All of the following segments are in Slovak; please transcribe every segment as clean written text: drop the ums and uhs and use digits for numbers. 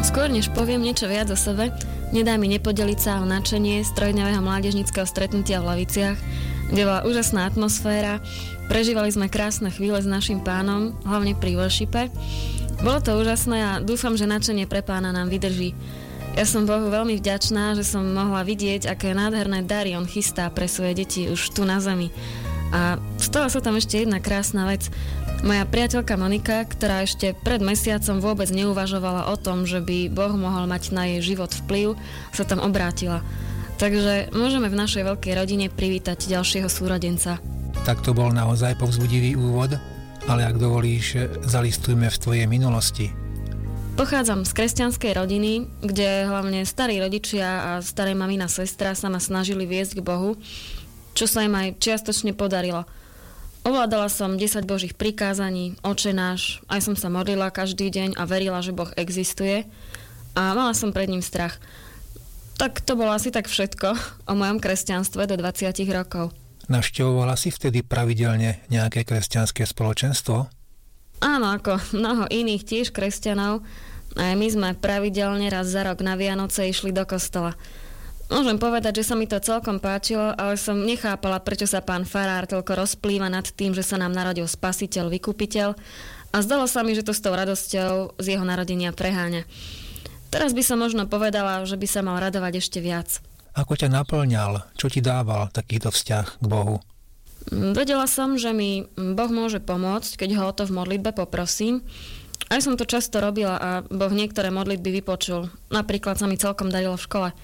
Skôr než poviem niečo viac o sebe, nedá mi nepodeliť sa o nadšenie z trojdňového mládežníckeho stretnutia v Laviciach, kde bola úžasná atmosféra, prežívali sme krásne chvíle s našim Pánom, hlavne pri worshipe. Bolo to úžasné a dúfam, že nadšenie pre Pána nám vydrží. Ja som Bohu veľmi vďačná, že som mohla vidieť, aké nádherné dary On chystá pre svoje deti už tu na zemi. A stala sa tam ešte jedna krásna vec. Moja priateľka Monika, ktorá ešte pred mesiacom vôbec neuvažovala o tom, že by Boh mohol mať na jej život vplyv, sa tam obrátila. Takže môžeme v našej veľkej rodine privítať ďalšieho súrodenca. Tak to bol naozaj povzbudivý úvod, ale ak dovolíš, zalistujme v tvojej minulosti. Pochádzam z kresťanskej rodiny, kde hlavne starí rodičia a staré mamina sestra sa ma snažili viesť k Bohu, čo sa im aj čiastočne podarilo. Ovládala som 10 Božích prikázaní, Otčenáš, aj som sa modlila každý deň a verila, že Boh existuje a mala som pred ním strach. Tak to bolo asi tak všetko o mojom kresťanstve do 20 rokov. Navštevovala si vtedy pravidelne nejaké kresťanské spoločenstvo? Áno, ako mnoho iných tiež kresťanov, aj my sme pravidelne raz za rok na Vianoce išli do kostola. Môžem povedať, že sa mi to celkom páčilo, ale som nechápala, prečo sa pán farár toľko rozplýva nad tým, že sa nám narodil spasiteľ, vykupiteľ a zdalo sa mi, že to s tou radosťou z jeho narodenia preháňa. Teraz by som možno povedala, že by sa mal radovať ešte viac. Ako ťa naplňal? Čo ti dával takýto vzťah k Bohu? Vedela som, že mi Boh môže pomôcť, keď ho o to v modlitbe poprosím. Aj som to často robila a Boh niektoré modlitby vypočul. Napríklad sa mi celkom darilo v škole.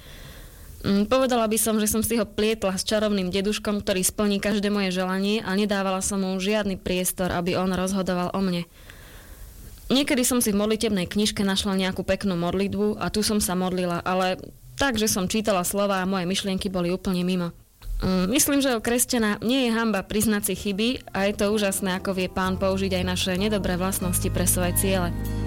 Povedala by som, že som si ho plietla s čarovným deduškom, ktorý splní každé moje želanie a nedávala som mu žiadny priestor, aby on rozhodoval o mne. Niekedy som si v modlitebnej knižke našla nejakú peknú modlitbu a tu som sa modlila, ale tak, že som čítala slova a moje myšlienky boli úplne mimo. Myslím, že u kresťana nie je hanba priznať si chyby a je to úžasné, ako vie Pán použiť aj naše nedobré vlastnosti pre svoje ciele.